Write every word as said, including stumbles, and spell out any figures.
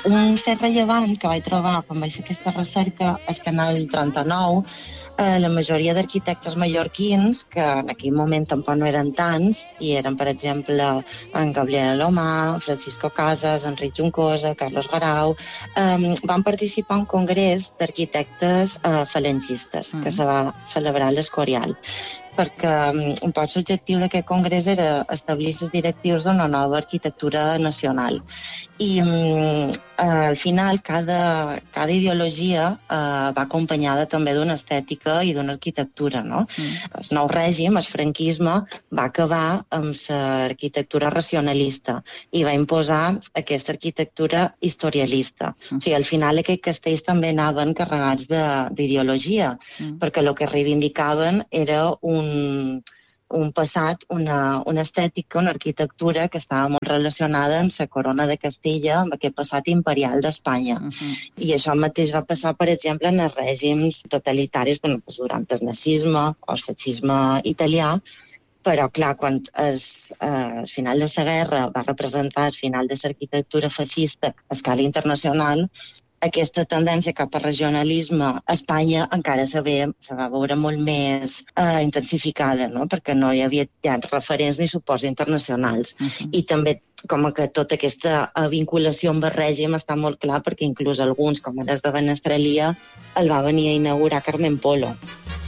un fet rellevant que vaig trobar quan vaig fer aquesta recerca és que en el trenta-nou eh, la majoria d'arquitectes mallorquins, que en aquell moment tampoc no eren tants, i eren, per exemple, en Gabriel Alomar, Francisco Casas, Enric Juncosa, Carlos Garau, eh, van participar en un congrés d'arquitectes eh, falangistes, mm. que se va celebrar a l'Escorial, perquè un poc l'objectiu d'aquest congrés era establir les directius d'una nova arquitectura nacional. I mm, al final cada, cada ideologia eh, va acompanyada també d'una estètica i d'una arquitectura, no? Mm. El nou règim, el franquisme, va acabar amb l'arquitectura racionalista i va imposar aquesta arquitectura historialista. Mm. O sigui, al final aquests castells també anaven carregats d'ideologia, mm. perquè el que reivindicaven era un... un passat, una, una estètica, una arquitectura que estava molt relacionada amb la corona de Castella, amb aquest passat imperial d'Espanya. Uh-huh. I això mateix va passar, per exemple, en els règims totalitaris, bueno, pues durant el nazisme o el feixisme italià, però, clar, quan el, eh, el final de la guerra va representar el final de l'arquitectura feixista a escala internacional, aquesta tendència cap al regionalisme a Espanya encara se, ve, se va veure molt més eh, intensificada, no? Perquè no hi havia ja referents ni suports internacionals. Uh-huh. I també com que tota aquesta vinculació amb el règim està molt clar perquè inclús alguns, com ara el de Benestralia, el va venir a inaugurar Carmen Polo.